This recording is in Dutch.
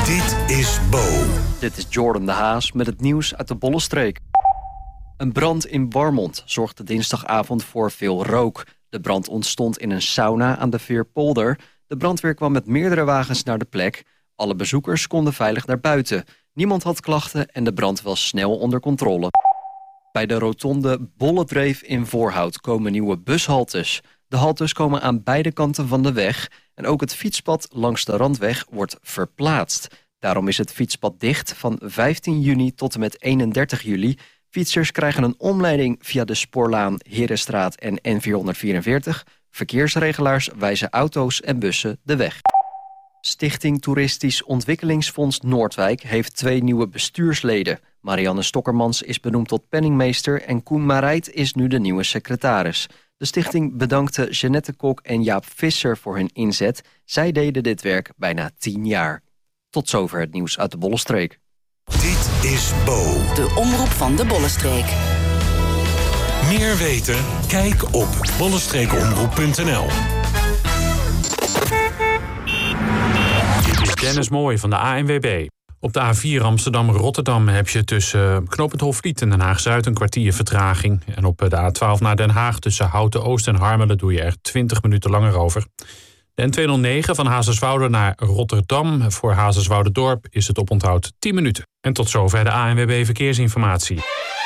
Dit is Bo. Dit is Jordan de Haas met het nieuws uit de Bollenstreek. Een brand in Warmond zorgde dinsdagavond voor veel rook. De brand ontstond in een sauna aan de Veerpolder. De brandweer kwam met meerdere wagens naar de plek. Alle bezoekers konden veilig naar buiten. Niemand had klachten en de brand was snel onder controle. Bij de rotonde Bolledreef in Voorhout komen nieuwe bushaltes. De haltes komen aan beide kanten van de weg. En ook het fietspad langs de Randweg wordt verplaatst. Daarom is het fietspad dicht van 15 juni tot en met 31 juli. Fietsers krijgen een omleiding via de Spoorlaan, Herenstraat en N444. Verkeersregelaars wijzen auto's en bussen de weg. Stichting Toeristisch Ontwikkelingsfonds Noordwijk heeft 2 nieuwe bestuursleden. Marianne Stokkermans is benoemd tot penningmeester en Koen Marijt is nu de nieuwe secretaris. De stichting bedankte Jeannette Kok en Jaap Visser voor hun inzet. Zij deden dit werk bijna 10 jaar. Tot zover het nieuws uit de Bollenstreek. Dit is Bo. De omroep van de Bollenstreek. Meer weten? Kijk op bollenstreekomroep.nl. Dit is Dennis Mooij van de ANWB. Op de A4 Amsterdam-Rotterdam heb je tussen knooppunt Hofvliet en Den Haag-Zuid een kwartier vertraging. En op de A12 naar Den Haag tussen Houten-Oost en Harmelen doe je er 20 minuten langer over. De N209 van Hazerswoude naar Rotterdam voor Hazerswoude-Dorp is het oponthoud 10 minuten. En tot zover de ANWB Verkeersinformatie.